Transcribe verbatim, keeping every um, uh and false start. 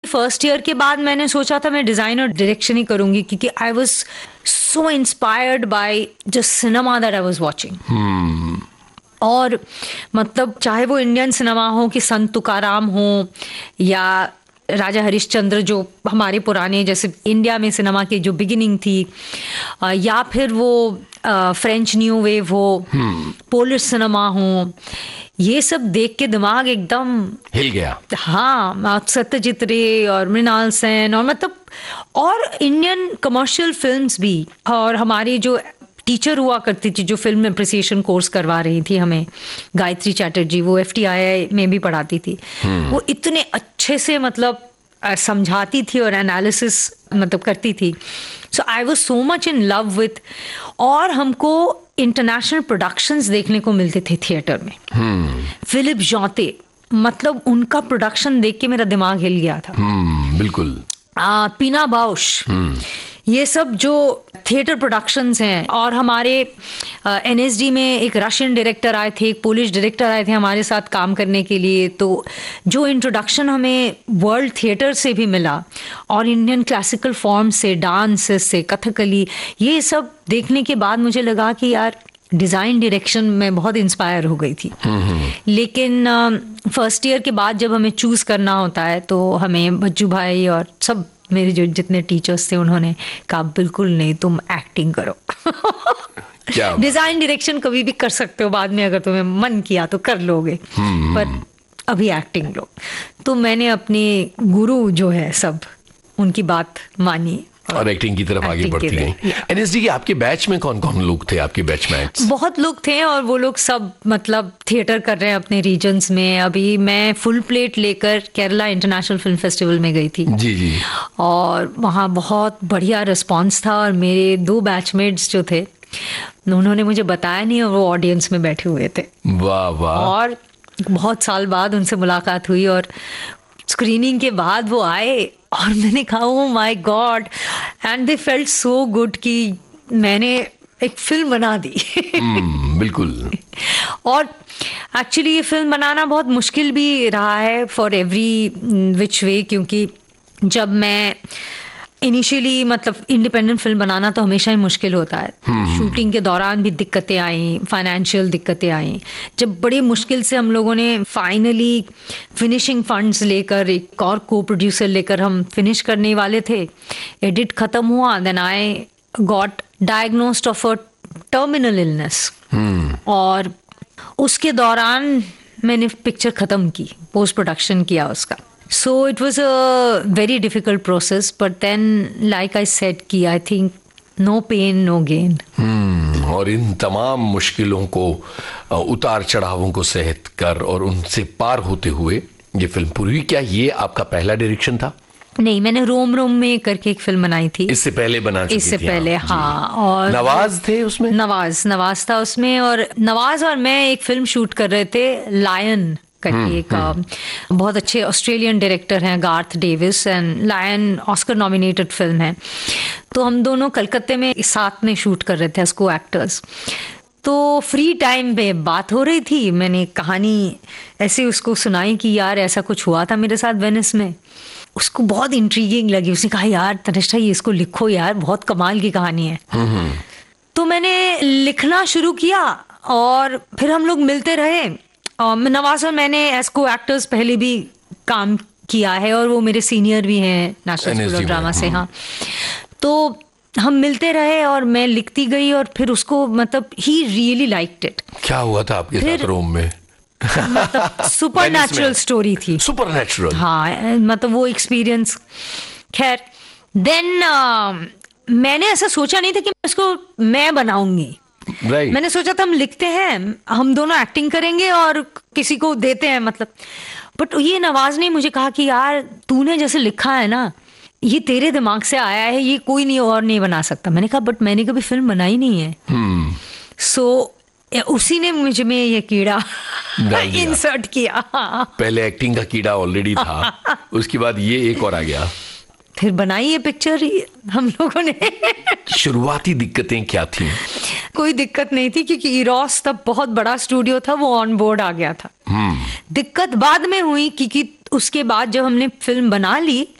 First year के बाद मैंने सोचा था मैं डिजाइन और डायरेक्शन ही करूंगी, क्योंकि I was so inspired by just cinema that I was watching. और मतलब चाहे वो इंडियन सिनेमा हो कि संत तुकाराम हो या राजा हरिश्चंद्र जो हमारे पुराने जैसे इंडिया में सिनेमा की जो बिगिनिंग थी, या फिर वो फ्रेंच न्यू वेव हो, पोलिश सिनेमा हो, ये सब देख के दिमाग एकदम हिल गया। हाँ, सत्यजीत रे और मृणाल सेन और मतलब और इंडियन कमर्शियल फिल्म्स भी। और हमारी जो टीचर हुआ करती थी जो फिल्म एप्रिसिएशन कोर्स करवा रही थी हमें, गायत्री चैटर्जी, वो एफ टी आई आई में भी पढ़ाती थी, वो इतने अच्छे से मतलब समझाती थी और एनालिसिस मतलब करती थी। सो I was so much in love with, और हमको इंटरनेशनल प्रोडक्शंस देखने को मिलते थे थिएटर में। hmm. फिलिप जॉते, मतलब उनका प्रोडक्शन देख के मेरा दिमाग हिल गया था। hmm, बिल्कुल। आ, पीना बाउश, hmm. ये सब जो थिएटर प्रोडक्शंस हैं। और हमारे एन एस डी में एक रशियन डायरेक्टर आए थे, एक पोलिश डायरेक्टर आए थे हमारे साथ काम करने के लिए। तो जो इंट्रोडक्शन हमें वर्ल्ड थिएटर से भी मिला और इंडियन क्लासिकल फॉर्म से, डांस से, कथकली, ये सब देखने के बाद मुझे लगा कि यार डिज़ाइन डायरेक्शन में बहुत इंस्पायर हो गई थी। लेकिन फर्स्ट ईयर के बाद जब हमें चूज़ करना होता है तो हमें बच्चू भाई और सब मेरे जो जितने टीचर्स थे उन्होंने कहा बिल्कुल नहीं, तुम एक्टिंग करो। डिज़ाइन डायरेक्शन कभी भी कर सकते हो बाद में, अगर तुम्हें मन किया तो कर लोगे, पर अभी एक्टिंग लो। तो मैंने अपने गुरु जो है सब उनकी बात मानी और एक्टिंग की तरफ आगे बढ़ती गई। एन एस डी के आपके बैच में कौन कौन लोग थे, आपके बैचमेट्स? बहुत लोग थे और वो लोग सब मतलब थिएटर कर रहे हैं अपने रीजन्स में। अभी मैं फुल प्लेट लेकर केरला इंटरनेशनल फिल्म फेस्टिवल में गई थी। जी जी। और वहाँ बहुत बढ़िया रिस्पॉन्स था, और मेरे दो बैचमेट्स जो थे उन्होंने मुझे बताया नहीं और वो ऑडियंस में बैठे हुए थे। वाह वाह। और बहुत साल बाद उनसे मुलाकात हुई और स्क्रीनिंग के बाद वो आए और मैंने कहा oh my God, and they felt so good कि मैंने एक फिल्म बना दी। hmm, बिल्कुल। और एक्चुअली ये फिल्म बनाना बहुत मुश्किल भी रहा है फॉर एवरी विच वे, क्योंकि जब मैं इनिशियली मतलब इंडिपेंडेंट फिल्म बनाना तो हमेशा ही मुश्किल होता है। hmm. शूटिंग के दौरान भी दिक्कतें आई, फाइनेंशियल दिक्कतें आई। जब बड़ी मुश्किल से हम लोगों ने फाइनली फिनिशिंग फंड्स लेकर एक और को प्रोड्यूसर लेकर हम फिनिश करने वाले थे, एडिट खत्म हुआ, then I got diagnosed of a terminal illness. और उसके दौरान मैंने पिक्चर ख़त्म की, पोस्ट प्रोडक्शन किया उसका। So it was a very difficult process, but then like I said कि I think no pain no gain. hmm, और इन तमाम मुश्किलों को, उतार चढ़ावों को सहत कर और उनसे पार होते हुए ये फिल्म पूरी हुई। क्या ये आपका पहला डायरेक्शन था? नहीं, मैंने रोम रोम में करके एक फिल्म बनाई थी। इससे पहले बना चुकी इससे थी? पहले हाँ। और नवाज थे उसमें? नवाज नवाज था उसमें, और नवाज और मैं एक फिल्म शूट कर रहे थे, लायन करके। एक बहुत अच्छे ऑस्ट्रेलियन डायरेक्टर हैं Garth Davis, and lion Oscar nominated film है। तो हम दोनों कलकत्ते में साथ में शूट कर रहे थे एज को एक्टर्स। तो फ्री टाइम पे बात हो रही थी, मैंने कहानी ऐसे उसको सुनाई कि यार ऐसा कुछ हुआ था मेरे साथ वेनिस में। उसको बहुत इंट्रीगिंग लगी, उसने कहा यार तनिष्ठा ये इसको लिखो यार, बहुत कमाल की कहानी है। तो मैंने लिखना शुरू किया और फिर हम लोग मिलते रहे। नवाज और मैंने एज को एक्टर्स पहले भी काम किया है और वो मेरे सीनियर भी हैं नेशनल स्कूल ऑफ ड्रामा से। हाँ, तो हम मिलते रहे और मैं लिखती गई और फिर उसको मतलब ही रियली लाइक्ड इट। क्या हुआ था आपके साथ रोम में? मतलब सुपर नेचुरल स्टोरी थी। Super natural? हाँ, मतलब वो एक्सपीरियंस। खैर देन uh, मैंने ऐसा सोचा नहीं था कि इसको मैं बनाऊंगी। Right. मैंने सोचा था हम लिखते हैं, हम दोनों एक्टिंग करेंगे और किसी को देते हैं मतलब। बट ये नवाज ने मुझे कहा कि यार तूने जैसे लिखा है ना, ये तेरे दिमाग से आया है, ये कोई नहीं और नहीं बना सकता। मैंने कहा बट मैंने कभी फिल्म बनाई नहीं है। hmm. सो so, उसी ने मुझे में ये कीड़ा इंसर्ट किया। पहले एक्टिंग का कीड़ा ऑलरेडी था, उसके बाद ये एक और आ गया, फिर बनाई ये पिक्चर हम लोगों ने। शुरुआती दिक्कतें क्या थी? कोई दिक्कत नहीं थी क्योंकि इरोस तब बहुत बड़ा स्टूडियो था, वो ऑन बोर्ड आ गया था। hmm. दिक्कत बाद में हुई क्योंकि उसके बाद जब हमने फिल्म बना ली